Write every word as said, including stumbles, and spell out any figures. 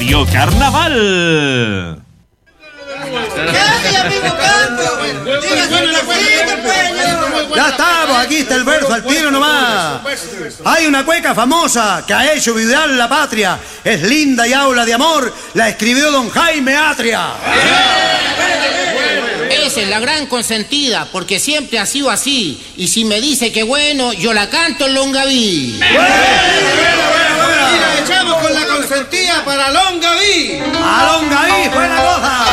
Radio Carnaval. Ya estamos, aquí está el verso al tiro nomás. Hay una cueca famosa que ha hecho vibrar la patria. Es linda y habla de amor. La escribió don Jaime Atria. Esa es la gran consentida, porque siempre ha sido así. Y si me dice que bueno, yo la canto en Longaví. Bueno, bueno, bueno, bueno. Y la echamos con la consentida para Longaví. A Longaví fue la cosa.